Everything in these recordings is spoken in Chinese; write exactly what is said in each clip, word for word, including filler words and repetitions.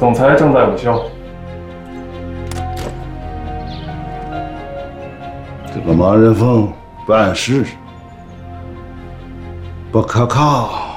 总裁正在午休。 这个马仁凤办事不可靠。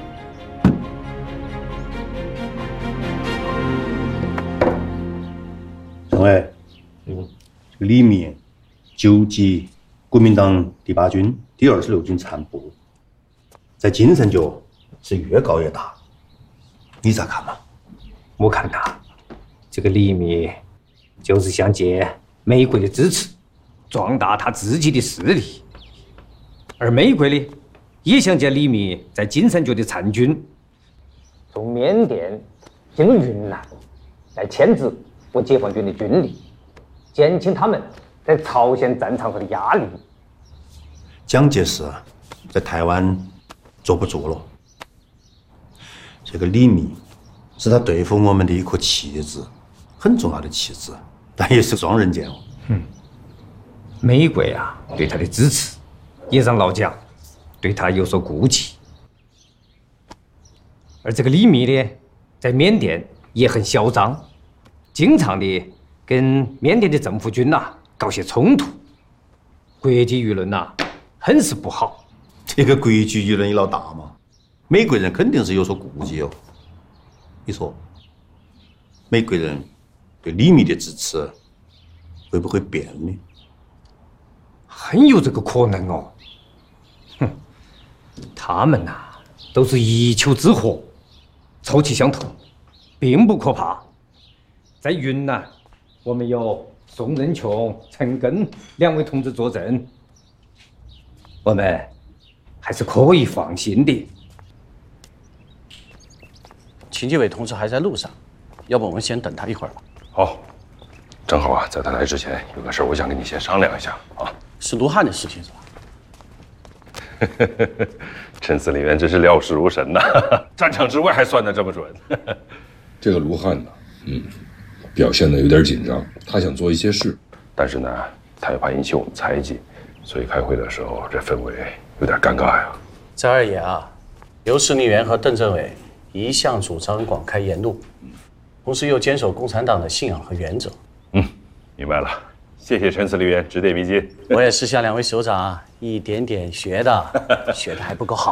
政委，嗯，这个李密纠集国民党第八军第二十六军残部，在金三角是越搞越大，你咋看嘛？ 我看他这个李密就是想借美国的支持，壮大他自己的势力，而美国呢，也想借李密在金三角的参军，从缅甸进入云南，来牵制我解放军的军力，减轻他们在朝鲜战场上的压力。 蒋介石在台湾坐不住了，这个李密是他对付我们的一颗棋子，很重要的棋子，但也是双刃剑哦。 嗯，美国啊对他的支持，也让老蒋对他有所顾忌。而这个李密呢，在缅甸也很嚣张，经常的跟缅甸的政府军呐、啊、搞些冲突，国际舆论呐、啊、很是不好。 这个国际舆论一老大嘛，美国人肯定是有所顾忌哦。你说，美国人对李密的支持会不会变呢？ 很有这个可能哦。哼，他们呐、啊、都是一丘之貉，臭气相投，并不可怕。在云南，我们有宋任穷、陈赓两位同志坐镇，我们还是可以放心的。 秦继伟同志还在路上，要不我们先等他一会儿吧。 好，正好啊，在他来之前有个事儿，我想跟你先商量一下啊。 是卢汉的事情是吧？ 陈司令员真是料事如神呐、啊，战场之外还算得这么准。 这个卢汉呢，嗯，表现得有点紧张，他想做一些事， 但是呢，他也怕引起我们猜忌，所以开会的时候这氛围有点尴尬呀。 在二爷啊，刘司令员和邓政委一向主张广开言路，同时又坚守共产党的信仰和原则。 嗯，明白了，谢谢陈司令员指点迷津。 我也是向两位首长一点点学的，学的还不够好。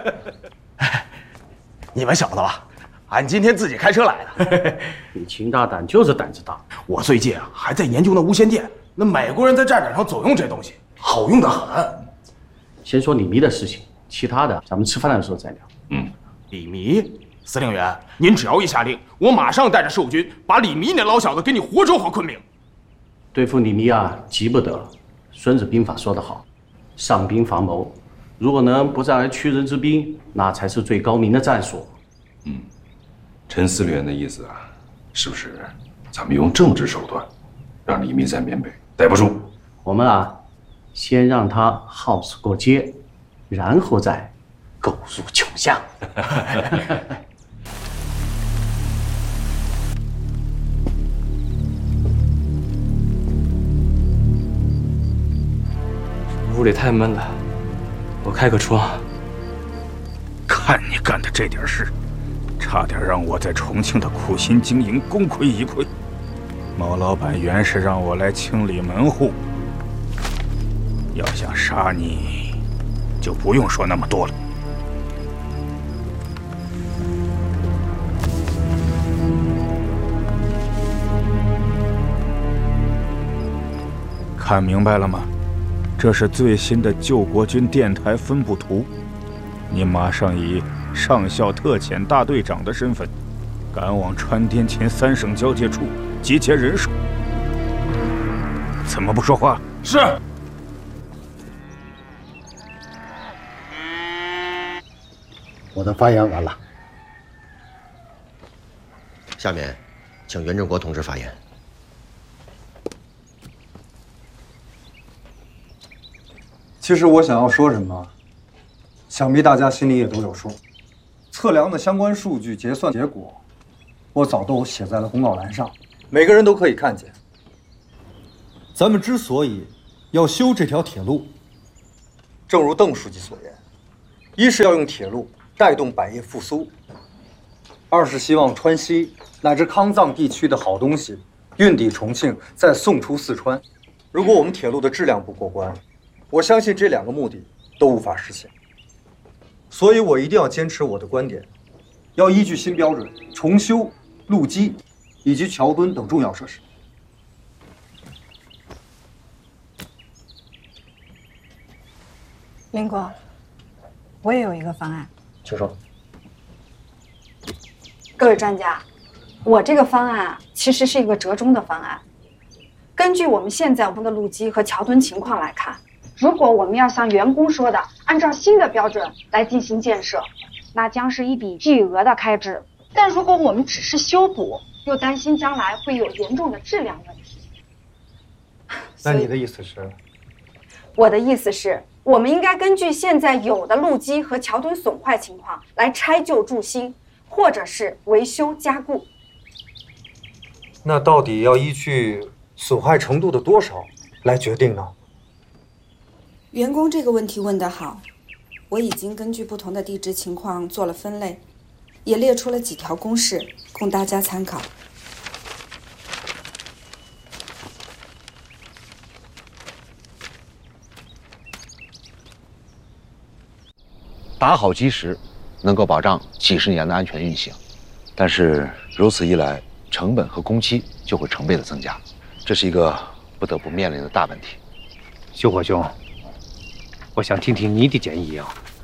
你们晓得吧？俺今天自己开车来的。 你秦大胆就是胆子大。 我最近啊还在研究那无线电，那美国人在战场上总用这东西，好用的很。 先说李弥的事情，其他的咱们吃饭的时候再聊。 嗯， 李弥，司令员，您只要一下令，我马上带着守军把李弥那老小子给你活捉回昆明。 对付李弥啊，急不得。《孙子兵法》说得好，上兵伐谋，如果能不战而屈人之兵，那才是最高明的战术。 嗯，陈司令员的意思啊，是不是咱们用政治手段让李密在缅北待不住？ 我们啊，先让他好事过街，然后再狗入穷巷。 屋里太闷了，我开个窗。 看你干的这点事，差点让我在重庆的苦心经营功亏一篑。毛老板原是让我来清理门户，要想杀你，就不用说那么多了。看明白了吗？这是最新的救国军电台分布图，你马上以上校特遣大队长的身份，赶往川滇黔三省交界处集结人手。怎么不说话？ 是。 我的发言完了， 下面，请袁振国同志发言。 其实我想要说什么，想必大家心里也都有数。测量的相关数据结算结果，我早都写在了公告栏上，每个人都可以看见。咱们之所以要修这条铁路，正如邓书记所言，一是要用铁路带动百业复苏， 二是希望川西乃至康藏地区的好东西运抵重庆，再送出四川。如果我们铁路的质量不过关，我相信这两个目的都无法实现。所以我一定要坚持我的观点，要依据新标准重修路基以及桥墩等重要设施。 林国，我也有一个方案， 请说。 各位专家，我这个方案啊，其实是一个折中的方案。根据我们现在我们的路基和桥墩情况来看，如果我们要像员工说的，按照新的标准来进行建设，那将是一笔巨额的开支。但如果我们只是修补，又担心将来会有严重的质量问题。 那你的意思是？ 我的意思是，我们应该根据现在有的路基和桥墩损坏情况来拆旧筑新，或者是维修加固。 那到底要依据损坏程度的多少来决定呢？ 员工这个问题问得好，我已经根据不同的地质情况做了分类，也列出了几条公式供大家参考。 打好基石，能够保障几十年的安全运行，但是如此一来，成本和工期就会成倍的增加，这是一个不得不面临的大问题。 修火兄，我想听听你的建议啊。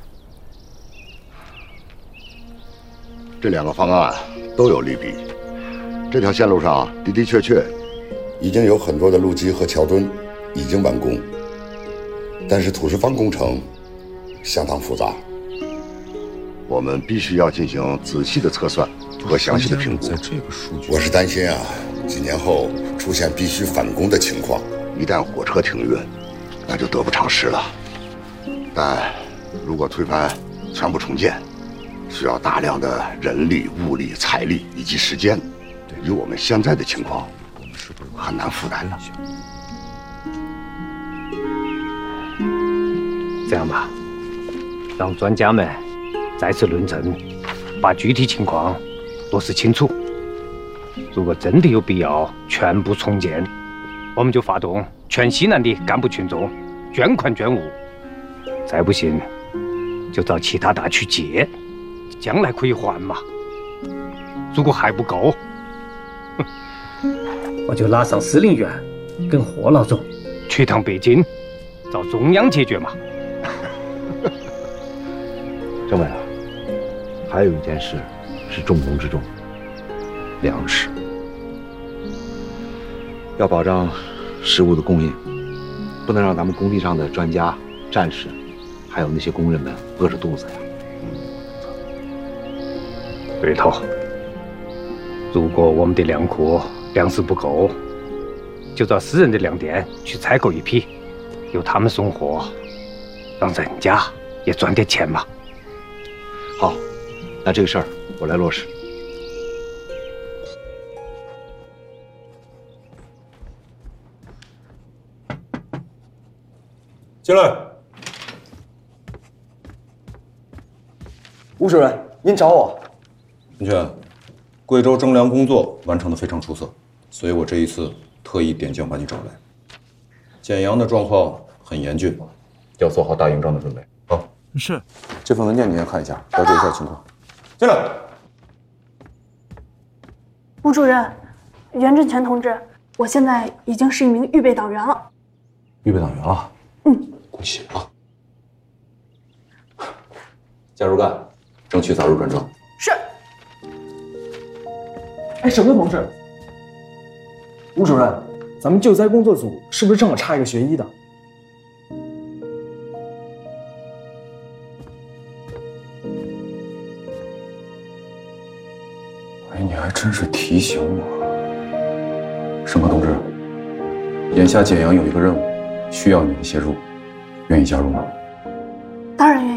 这两个方案都有利弊。这条线路上的的确确已经有很多的路基和桥墩已经完工，但是土石方工程相当复杂。我们必须要进行仔细的测算和详细的评估。我是担心啊，几年后出现必须返工的情况，一旦火车停运，那就得不偿失了。但如果推翻全部重建，需要大量的人力、物力、财力以及时间，与我们现在的情况很难负担了。 这样吧，让专家们再次论证，把具体情况落实清楚。如果真的有必要全部重建，我们就发动全西南的干部群众捐款捐物。再不行，就找其他大区借，将来可以还嘛。如果还不够，我就拉上司令员跟霍老总去趟北京，找中央解决嘛。 政委啊，还有一件事是重中之重，粮食。要保障食物的供应，不能让咱们工地上的专家、战士，还有那些工人们饿着肚子呀。 对头。如果我们的粮库粮食不够，就找私人的粮店去采购一批，由他们送货，让人家也赚点钱嘛。 好，那这个事儿我来落实。 进来。 吴主任，您找我。 陈全，贵州征粮工作完成的非常出色，所以我这一次特意点将把你找来。简阳的状况很严峻，要做好打硬仗的准备。好， 是。 这份文件你也看一下，了解一下情况。进来。 吴主任，袁振全同志，我现在已经是一名预备党员了。 预备党员了？ 嗯， 恭喜啊！加入干，争取早日转正。 是。 哎，省队同志，吴主任，咱们救灾工作组是不是正好差一个学医的？ 哎，你还真是提醒我。沈科同志，眼下简阳有一个任务，需要你的协助，愿意加入吗？ 当然愿